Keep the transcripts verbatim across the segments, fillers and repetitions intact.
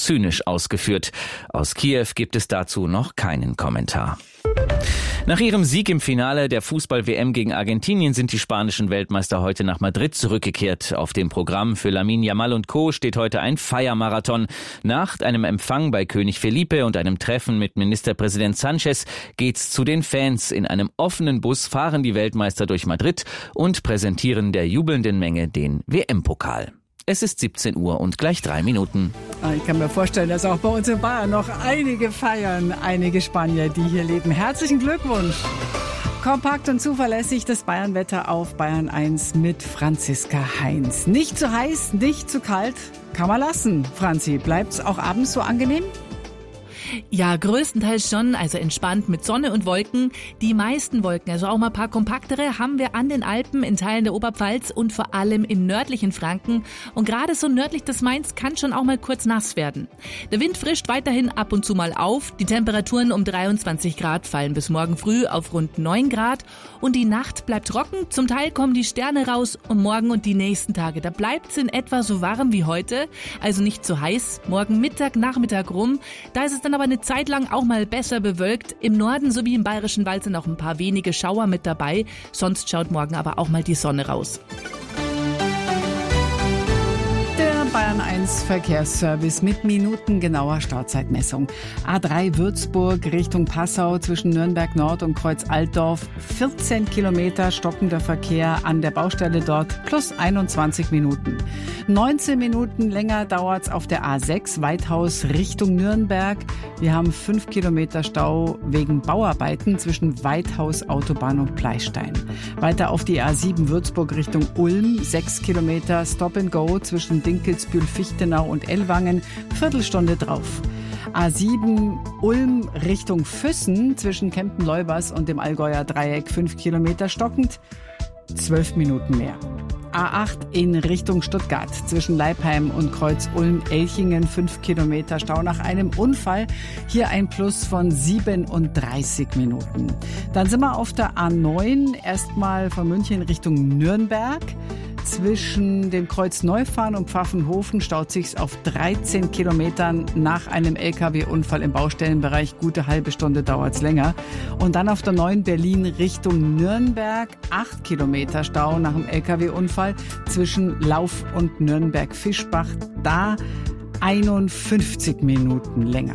zynisch ausgeführt. Aus Kiew gibt es dazu noch keinen Kommentar. Nach ihrem Sieg im Finale der Fußball-W M gegen Argentinien sind die spanischen Weltmeister heute nach Madrid zurückgekehrt. Auf dem Programm für Lamine Yamal und Co. steht heute ein Feiermarathon. Nach einem Empfang bei König Felipe und einem Treffen mit Ministerpräsident Sanchez geht's zu den Fans. In einem offenen Bus fahren die Weltmeister durch Madrid und präsentieren der jubelnden Menge den W M-Pokal. Es ist siebzehn Uhr und gleich drei Minuten. Ich kann mir vorstellen, dass auch bei uns in Bayern noch einige feiern, einige Spanier, die hier leben. Herzlichen Glückwunsch! Kompakt und zuverlässig das Bayernwetter auf Bayern eins mit Franziska Heinz. Nicht zu heiß, nicht zu kalt, kann man lassen. Franzi, bleibt's auch abends so angenehm? Ja, größtenteils schon, also entspannt mit Sonne und Wolken. Die meisten Wolken, also auch mal ein paar kompaktere, haben wir an den Alpen, in Teilen der Oberpfalz und vor allem im nördlichen Franken. Und gerade so nördlich des Mains kann schon auch mal kurz nass werden. Der Wind frischt weiterhin ab und zu mal auf. Die Temperaturen um dreiundzwanzig Grad fallen bis morgen früh auf rund neun Grad. Und die Nacht bleibt trocken. Zum Teil kommen die Sterne raus und morgen und die nächsten Tage, da bleibt es in etwa so warm wie heute. Also nicht so heiß. Morgen Mittag, Nachmittag rum. Da ist es dann aber eine Zeit lang auch mal besser bewölkt. Im Norden sowie im Bayerischen Wald sind auch ein paar wenige Schauer mit dabei. Sonst schaut morgen aber auch mal die Sonne raus. Bayern eins Verkehrsservice mit minutengenauer Startzeitmessung. A drei Würzburg Richtung Passau zwischen Nürnberg Nord und Kreuz Altdorf. vierzehn Kilometer stockender Verkehr an der Baustelle dort plus einundzwanzig Minuten. neunzehn Minuten länger dauert's auf der A sechs Weithaus Richtung Nürnberg. Wir haben fünf Kilometer Stau wegen Bauarbeiten zwischen Weithaus Autobahn und Pleistein. Weiter auf die A sieben Würzburg Richtung Ulm. sechs Kilometer Stop and Go zwischen Dinkelsbühl, Fichtenau und Ellwangen. Viertelstunde drauf. A sieben Ulm Richtung Füssen zwischen Kempen-Leubers und dem Allgäuer Dreieck. fünf Kilometer stockend. zwölf Minuten mehr. A acht in Richtung Stuttgart zwischen Leipheim und Kreuz Ulm-Elchingen, fünf Kilometer Stau nach einem Unfall. Hier ein Plus von siebenunddreißig Minuten. Dann sind wir auf der A neun, erstmal von München Richtung Nürnberg. Zwischen dem Kreuz Neufahren und Pfaffenhofen staut sich's auf dreizehn Kilometern nach einem L K W-Unfall im Baustellenbereich. Gute halbe Stunde dauert's länger. Und dann auf der neun Berlin Richtung Nürnberg. acht Kilometer Stau nach dem L K W-Unfall zwischen Lauf und Nürnberg-Fischbach. Da einundfünfzig Minuten länger.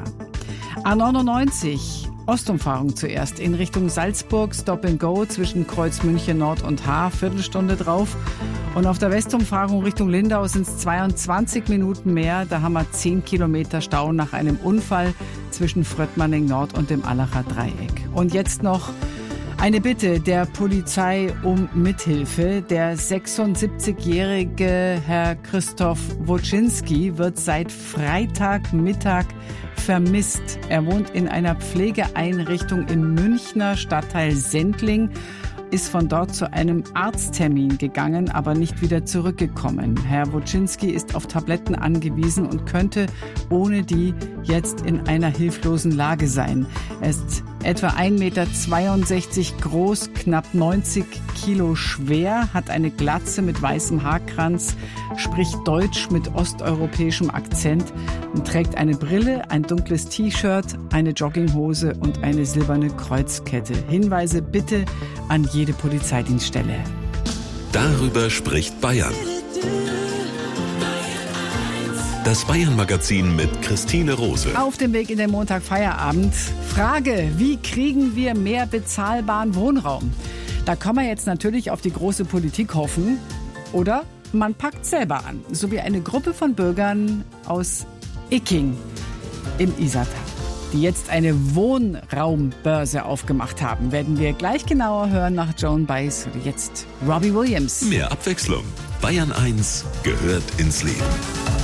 A neunundneunzig Ostumfahrung zuerst in Richtung Salzburg, Stop and Go zwischen Kreuz München Nord und Haar, Viertelstunde drauf. Und auf der Westumfahrung Richtung Lindau sind es zweiundzwanzig Minuten mehr. Da haben wir zehn Kilometer Stau nach einem Unfall zwischen Fröttmanning Nord und dem Allacher Dreieck. Und jetzt noch eine Bitte der Polizei um Mithilfe. Der sechsundsiebzigjährige Herr Christoph Woczynski wird seit Freitagmittag vermisst. Er wohnt in einer Pflegeeinrichtung im Münchner Stadtteil Sendling, ist von dort zu einem Arzttermin gegangen, aber nicht wieder zurückgekommen. Herr Woczynski ist auf Tabletten angewiesen und könnte ohne die jetzt in einer hilflosen Lage sein. Er ist etwa ein Meter zweiundsechzig groß, knapp neunzig Kilo schwer, hat eine Glatze mit weißem Haarkranz, spricht Deutsch mit osteuropäischem Akzent und trägt eine Brille, ein dunkles T-Shirt, eine Jogginghose und eine silberne Kreuzkette. Hinweise bitte an jede Polizeidienststelle. Darüber spricht Bayern. Das Bayern-Magazin mit Christine Rose. Auf dem Weg in den Montagfeierabend. Frage, wie kriegen wir mehr bezahlbaren Wohnraum? Da kann man jetzt natürlich auf die große Politik hoffen. Oder man packt selber an. So wie eine Gruppe von Bürgern aus Icking im Isartal, die jetzt eine Wohnraumbörse aufgemacht haben. Werden wir gleich genauer hören nach Joan Baez oder jetzt Robbie Williams. Mehr Abwechslung. Bayern eins gehört ins Leben.